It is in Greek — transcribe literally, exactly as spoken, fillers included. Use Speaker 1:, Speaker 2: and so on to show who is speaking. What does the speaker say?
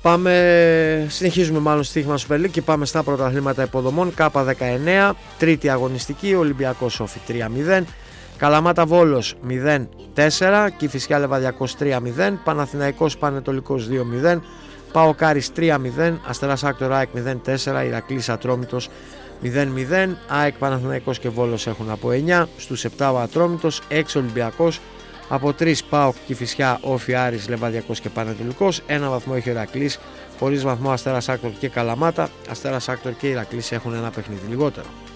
Speaker 1: Πάμε, συνεχίζουμε μάλλον στοίχημα Super League και πάμε στα πρωταθλήματα υποδομών. Κάπα δεκαεννέα, τρίτη αγωνιστική, Ολυμπιακός Όφη τρία μηδέν, Καλαμάτα Βόλος μηδέν τέσσερα, Κηφισιά Λεβαδιακός τρία μηδέν, Παναθηναϊκός Πανετολικός δύο μηδέν, ΠΑΟΚ Άρης τρία μηδέν, Αστέρας Άκτορ ΑΕΚ μηδέν τέσσερα, Ηρακλής Ατρόμητος μηδέν μηδέν, ΑΕΚ Παναθηναϊκός και Βόλος έχουν από εννιά, στους επτά ο Ατρόμητος, έξι Ολυμπιακός, από τρεις ΠΑΟΚ, Κηφισιά, Όφη, Άρης, Λεβαδιακός και Πανετολικός, ένα βαθμό έχει ο Ηρακλής, χωρίς βαθμό Αστέρας Άκτορ και Καλαμάτα, Αστέρας Άκτορ και Ηρακλής έχουν ένα παιχνίδι λιγότερο.